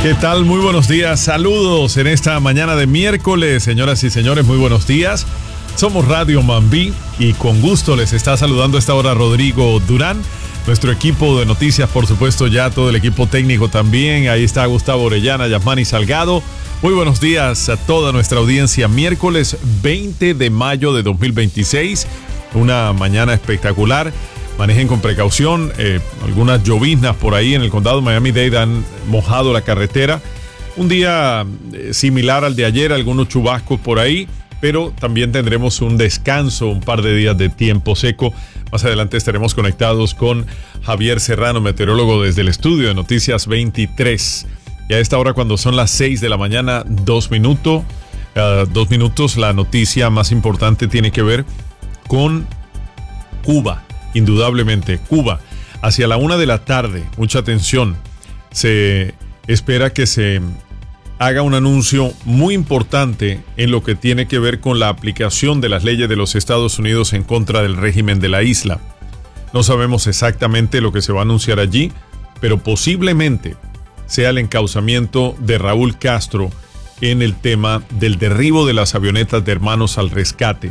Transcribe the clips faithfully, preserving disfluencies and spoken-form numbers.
¿Qué tal? Muy buenos días, saludos en esta mañana de miércoles, señoras y señores, muy buenos días. Somos Radio Mambí y con gusto les está saludando a esta hora Rodrigo Durán, nuestro equipo de noticias, por supuesto, ya todo el equipo técnico también. Ahí está Gustavo Orellana, Yasmani Salgado. Muy buenos días a toda nuestra audiencia. Miércoles veinte de mayo de dos mil veintiséis, una mañana espectacular. Manejen con precaución, eh, algunas lloviznas por ahí en el condado de Miami-Dade han mojado la carretera. Un día eh, similar al de ayer, algunos chubascos por ahí, pero también tendremos un descanso, un par de días de tiempo seco. Más adelante estaremos conectados con Javier Serrano, meteorólogo desde el estudio de Noticias veintitrés. Y a esta hora, cuando son las seis de la mañana, dos minutos, uh, dos minutos, la noticia más importante tiene que ver con Cuba. Indudablemente, Cuba, hacia la una de la tarde, mucha atención, se espera que se haga un anuncio muy importante en lo que tiene que ver con la aplicación de las leyes de los Estados Unidos en contra del régimen de la isla. No sabemos exactamente lo que se va a anunciar allí, pero posiblemente sea el encauzamiento de Raúl Castro en el tema del derribo de las avionetas de Hermanos al Rescate.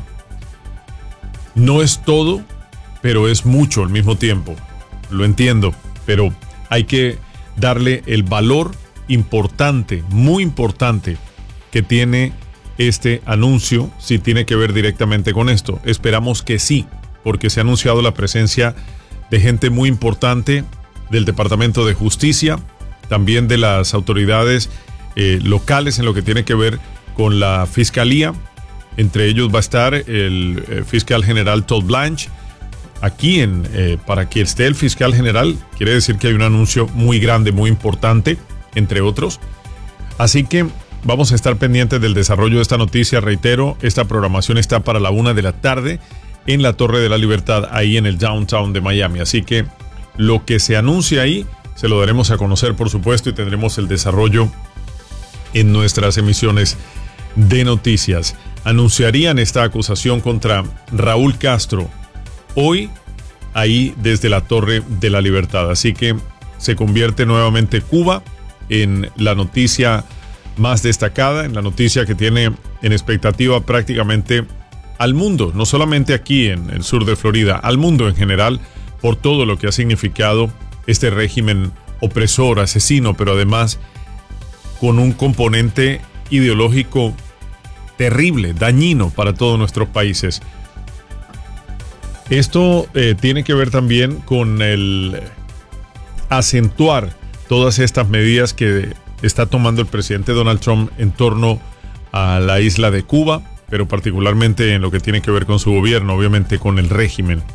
No es todo, pero es mucho al mismo tiempo. Lo entiendo, pero hay que darle el valor importante, muy importante, que tiene este anuncio, si tiene que ver directamente con esto. Esperamos que sí, porque se ha anunciado la presencia de gente muy importante del Departamento de Justicia, también de las autoridades eh, locales en lo que tiene que ver con la Fiscalía. Entre ellos va a estar el eh, fiscal general Todd Blanche. Aquí, en, eh, para que esté el fiscal general, quiere decir que hay un anuncio muy grande, muy importante, entre otros. Así que vamos a estar pendientes del desarrollo de esta noticia. Reitero, esta programación está para la una de la tarde en la Torre de la Libertad, ahí en el downtown de Miami. Así que lo que se anuncia ahí, se lo daremos a conocer, por supuesto, y tendremos el desarrollo en nuestras emisiones de noticias. Anunciarían esta acusación contra Raúl Castro hoy, ahí desde la Torre de la Libertad. Así que se convierte nuevamente Cuba en la noticia más destacada, en la noticia que tiene en expectativa prácticamente al mundo, no solamente aquí en el sur de Florida, al mundo en general, por todo lo que ha significado este régimen opresor, asesino, pero además con un componente ideológico terrible, dañino para todos nuestros países. Esto eh, tiene que ver también con el acentuar todas estas medidas que está tomando el presidente Donald Trump en torno a la isla de Cuba, pero particularmente en lo que tiene que ver con su gobierno, obviamente con el régimen